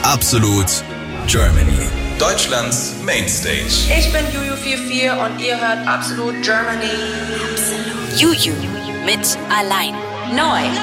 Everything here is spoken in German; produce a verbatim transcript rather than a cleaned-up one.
Absolut Germany. Deutschlands Mainstage. Ich bin Juju vierundvierzig und ihr hört Absolut Germany. Absolut. Juju mit Allein. Neu.